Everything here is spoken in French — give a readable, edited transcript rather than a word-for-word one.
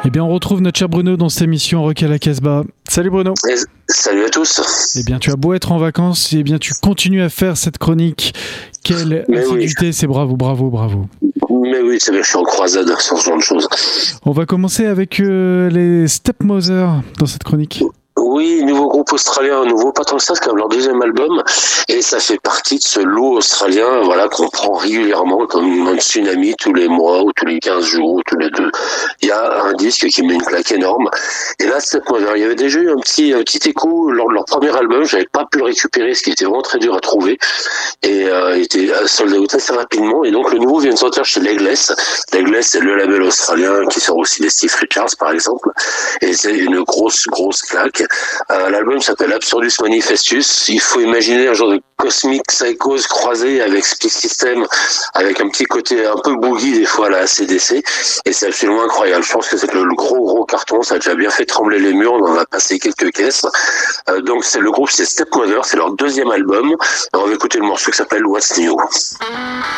Eh bien, on retrouve notre cher Bruno dans cette émission Rock à la Casbah. Salut Bruno. Salut à tous. Eh bien, tu as beau être en vacances, eh bien, tu continues à faire cette chronique. Quelle assiduité, c'est bravo. Mais oui, c'est bien, je suis en croisade sur ce genre de choses. On va commencer avec les Stepmothers dans cette chronique. Oui, nouveau groupe australien, nouveau pas tant que ça, c'est comme leur deuxième album, et ça fait partie de ce lot australien, voilà, qu'on prend régulièrement comme un tsunami tous les mois, ou tous les 15 jours, ou tous les 2. Il y a un disque qui met une claque énorme. Et là, il y avait déjà eu un petit écho lors de leur premier album, j'avais pas pu le récupérer, ce qui était vraiment très dur à trouver, et il était sold out assez rapidement, et donc le nouveau vient de sortir chez Legless. Legless, c'est le label australien qui sort aussi des Steve Richards, par exemple, et c'est une grosse claque. L'album s'appelle Absurdus Manifestus. Il faut imaginer un genre de cosmic psychose croisé avec Speak System, avec un petit côté un peu boogie des fois à la AC/DC, et c'est absolument incroyable. Je pense que c'est le gros carton, ça a déjà bien fait trembler les murs, on en a passé quelques caisses. Donc c'est le groupe, c'est Stepmother, c'est leur deuxième album. On va écouter le morceau qui s'appelle What's New.